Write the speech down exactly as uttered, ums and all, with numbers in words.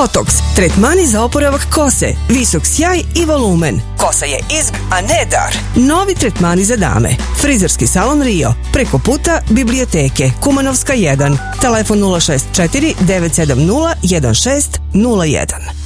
Botoks, tretmani za oporavak kose, visok sjaj i volumen. Kosa je izg, a ne dar. Novi tretmani za dame. Frizerski salon Rio, preko puta biblioteke, Kumanovska jedan. Telefon nula šest četiri devet sedam nula jedan šest nula jedan.